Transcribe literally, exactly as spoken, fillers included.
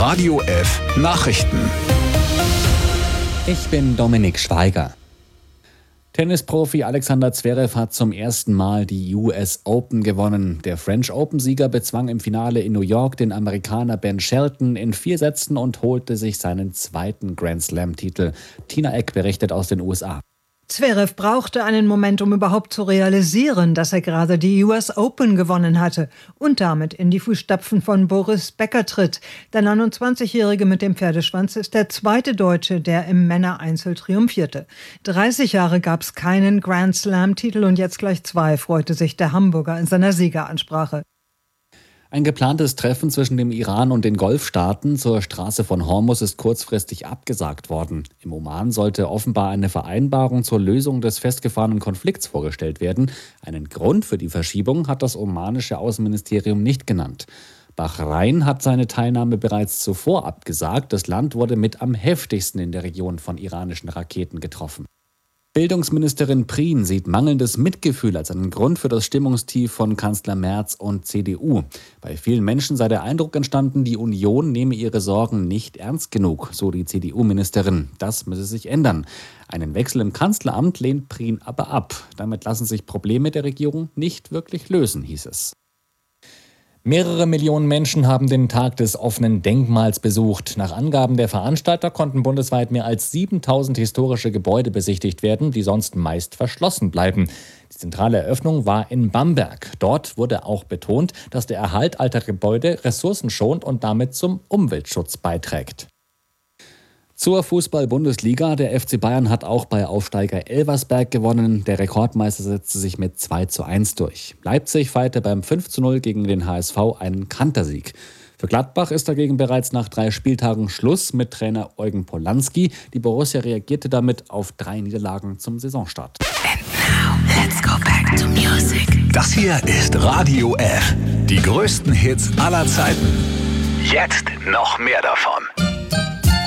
Radio F Nachrichten. Ich bin Dominik Schweiger. Tennisprofi Alexander Zverev hat zum ersten Mal die U S Open gewonnen. Der French Open-Sieger bezwang im Finale in New York den Amerikaner Ben Shelton in vier Sätzen und holte sich seinen zweiten Grand Slam-Titel. Tina Eck berichtet aus den U S A. Zverev brauchte einen Moment, um überhaupt zu realisieren, dass er gerade die U S Open gewonnen hatte und damit in die Fußstapfen von Boris Becker tritt. Der neunundzwanzigjährige mit dem Pferdeschwanz ist der zweite Deutsche, der im Männereinzel triumphierte. dreißig Jahre gab es keinen Grand Slam-Titel und jetzt gleich zwei, freute sich der Hamburger in seiner Siegeransprache. Ein geplantes Treffen zwischen dem Iran und den Golfstaaten zur Straße von Hormuz ist kurzfristig abgesagt worden. Im Oman sollte offenbar eine Vereinbarung zur Lösung des festgefahrenen Konflikts vorgestellt werden. Einen Grund für die Verschiebung hat das omanische Außenministerium nicht genannt. Bahrain hat seine Teilnahme bereits zuvor abgesagt. Das Land wurde mit am heftigsten in der Region von iranischen Raketen getroffen. Bildungsministerin Prien sieht mangelndes Mitgefühl als einen Grund für das Stimmungstief von Kanzler Merz und C D U. Bei vielen Menschen sei der Eindruck entstanden, die Union nehme ihre Sorgen nicht ernst genug, so die C D U-Ministerin. Das müsse sich ändern. Einen Wechsel im Kanzleramt lehnt Prien aber ab. Damit lassen sich Probleme der Regierung nicht wirklich lösen, hieß es. Mehrere Millionen Menschen haben den Tag des offenen Denkmals besucht. Nach Angaben der Veranstalter konnten bundesweit mehr als siebentausend historische Gebäude besichtigt werden, die sonst meist verschlossen bleiben. Die zentrale Eröffnung war in Bamberg. Dort wurde auch betont, dass der Erhalt alter Gebäude ressourcenschonend und damit zum Umweltschutz beiträgt. Zur Fußball-Bundesliga. Der F C Bayern hat auch bei Aufsteiger Elversberg gewonnen. Der Rekordmeister setzte sich mit zwei zu eins durch. Leipzig feierte beim fünf zu null gegen den H S V einen Kantersieg. Für Gladbach ist dagegen bereits nach drei Spieltagen Schluss mit Trainer Eugen Polanski. Die Borussia reagierte damit auf drei Niederlagen zum Saisonstart. And now, let's go back to music. Das hier ist Radio F. Die größten Hits aller Zeiten. Jetzt noch mehr davon.